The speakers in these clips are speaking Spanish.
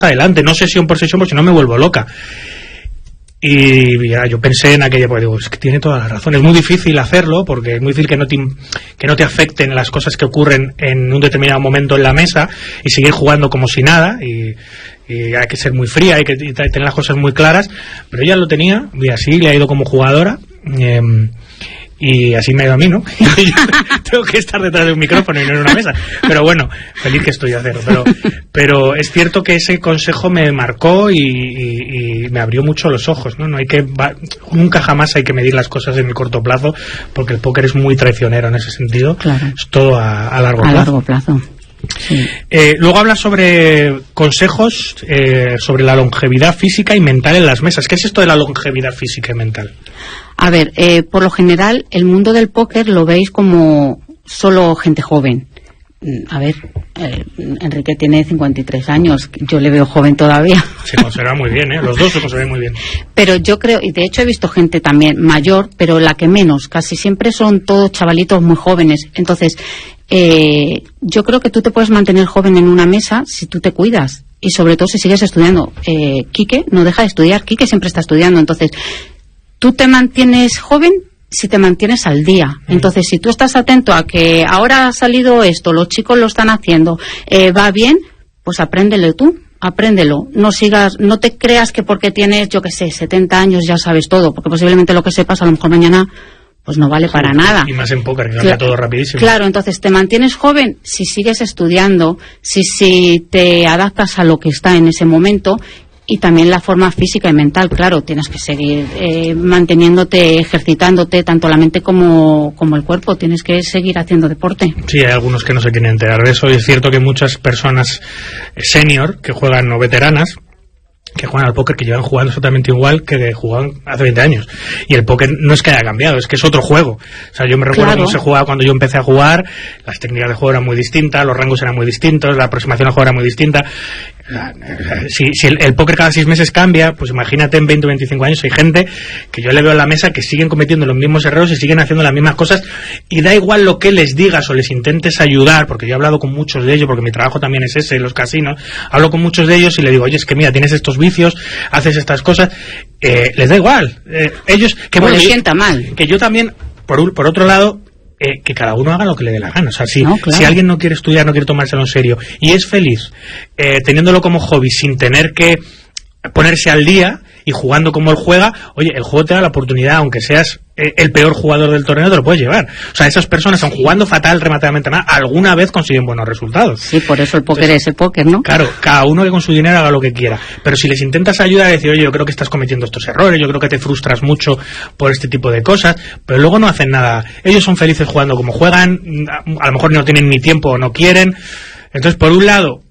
adelante, no sesión por sesión, porque si no me vuelvo loca. Y ya, yo pensé en aquella, pues digo, es que tiene toda la razón. Es muy difícil hacerlo, porque es muy difícil que no te afecten las cosas que ocurren en un determinado momento en la mesa y seguir jugando como si nada, y hay que ser muy fría, hay que tener las cosas muy claras, pero ella lo tenía, y así le ha ido como jugadora, y así me ha ido a mí, ¿no? Tengo que estar detrás de un micrófono y no en una mesa. Pero bueno, feliz que estoy a cero. Pero es cierto que ese consejo me marcó y me abrió mucho los ojos, ¿no? Nunca jamás hay que medir las cosas en el corto plazo, porque el póker es muy traicionero en ese sentido. Claro. Es todo a largo plazo. A largo plazo. Sí. Luego habla sobre consejos sobre la longevidad física y mental en las mesas. ¿Qué es esto de la longevidad física y mental? A ver, por lo general el mundo del póker lo veis como solo gente joven. A ver, Enrique tiene 53 años, yo le veo joven todavía. Se conserva muy bien, los dos se conservan muy bien. Pero yo creo, y de hecho he visto gente también mayor, pero la que menos, casi siempre son todos chavalitos muy jóvenes. Entonces, yo creo que tú te puedes mantener joven en una mesa si tú te cuidas, y sobre todo si sigues estudiando. Quique no deja de estudiar, Quique siempre está estudiando, entonces tú te mantienes joven si te mantienes al día. Entonces, si tú estás atento a que ahora ha salido esto, los chicos lo están haciendo, va bien, pues apréndelo tú, apréndelo. No te creas que porque tienes, yo qué sé, 70 años ya sabes todo, porque posiblemente lo que sepas a lo mejor mañana pues no vale para nada. Y más en póker, que cambia todo rapidísimo. Claro, entonces te mantienes joven si sigues estudiando, si te adaptas a lo que está en ese momento. Y también la forma física y mental, claro, tienes que seguir manteniéndote, ejercitándote, tanto la mente como el cuerpo, tienes que seguir haciendo deporte. Sí, hay algunos que no se quieren enterar de eso, y es cierto que muchas personas senior que juegan o veteranas, que juegan al póker, que llevan jugando exactamente igual que jugaban hace 20 años. Y el póker no es que haya cambiado, es que es otro juego. O sea, yo me recuerdo cómo se jugaba cuando yo empecé a jugar, las técnicas de juego eran muy distintas, los rangos eran muy distintos, la aproximación al juego era muy distinta. Si el póker cada 6 meses cambia, pues imagínate en 20 o 25 años hay gente que yo le veo en la mesa que siguen cometiendo los mismos errores y siguen haciendo las mismas cosas, y da igual lo que les digas o les intentes ayudar, porque yo he hablado con muchos de ellos, porque mi trabajo también es ese, en los casinos, hablo con muchos de ellos y le digo, oye, es que mira, tienes estos vicios, haces estas cosas, les da igual, ellos, que bueno, les sienta mal, que yo también, por otro lado, que cada uno haga lo que le dé la gana. O sea, si alguien no quiere estudiar, no quiere tomárselo en serio y es feliz teniéndolo como hobby sin tener que ponerse al día y jugando como él juega, oye, el juego te da la oportunidad, aunque seas el peor jugador del torneo, te lo puedes llevar. O sea, esas personas, aun jugando fatal, rematadamente mal, alguna vez consiguen buenos resultados. Sí, por eso el póker es el póker, ¿no? Claro, cada uno que con su dinero haga lo que quiera. Pero si les intentas ayudar a decir, oye, yo creo que estás cometiendo estos errores, yo creo que te frustras mucho por este tipo de cosas, pero luego no hacen nada. Ellos son felices jugando como juegan, a lo mejor no tienen ni tiempo o no quieren. Entonces, por un lado,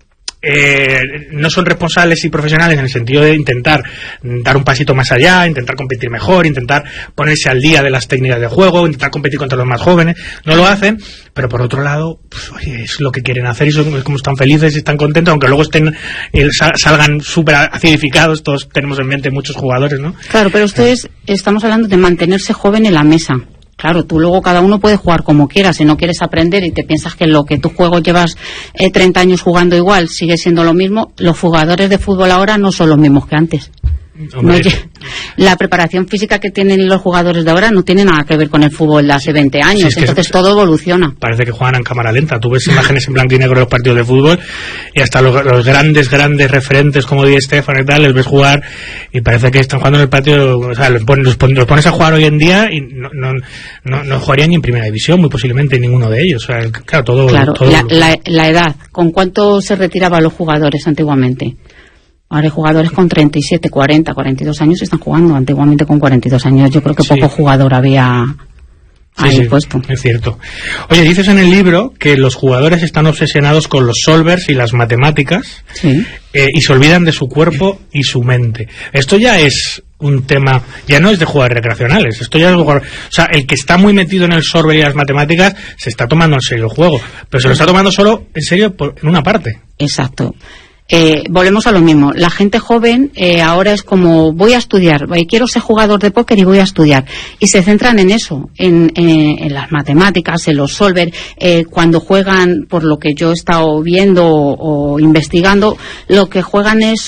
no son responsables y profesionales en el sentido de intentar dar un pasito más allá, intentar competir mejor, intentar ponerse al día de las técnicas de juego, intentar competir contra los más jóvenes. No lo hacen, pero por otro lado, pues, oye, es lo que quieren hacer y son como están felices y están contentos, aunque luego salgan súper acidificados. Todos tenemos en mente muchos jugadores, ¿no? Claro, pero ustedes estamos hablando de mantenerse joven en la mesa. Claro, tú luego cada uno puede jugar como quiera. Si no quieres aprender y te piensas que lo que tu juego llevas 30 años jugando igual sigue siendo lo mismo, los jugadores de fútbol ahora no son los mismos que antes. No, la preparación física que tienen los jugadores de ahora no tiene nada que ver con el fútbol de hace 20 años, sí, es que entonces todo evoluciona. Parece que juegan en cámara lenta. Tú ves imágenes en blanco y negro de los partidos de fútbol y hasta los grandes referentes como Di Stéfano y tal, les ves jugar y parece que están jugando en el patio. O sea, los pones a jugar hoy en día y no jugarían ni en primera división, muy posiblemente ninguno de ellos. O sea, claro, todo. La edad. ¿Con cuánto se retiraban los jugadores antiguamente? Ahora hay jugadores con 37, 40, 42 años están jugando. Antiguamente con 42 años yo creo que poco jugador había ahí puesto. Es cierto. Oye, dices en el libro que los jugadores están obsesionados con los solvers y las matemáticas, y se olvidan de su cuerpo y su mente. Esto ya es un tema, ya no es de jugadores recreacionales, esto ya es de jugador, o sea, el que está muy metido en el solver y las matemáticas se está tomando en serio el juego, pero se lo está tomando solo en serio en una parte. Exacto. Volvemos a lo mismo. La gente joven ahora es como, voy a estudiar, quiero ser jugador de póker y voy a estudiar. Y se centran en eso, en las matemáticas, en los solver. Cuando juegan, por lo que yo he estado viendo o investigando, lo que juegan es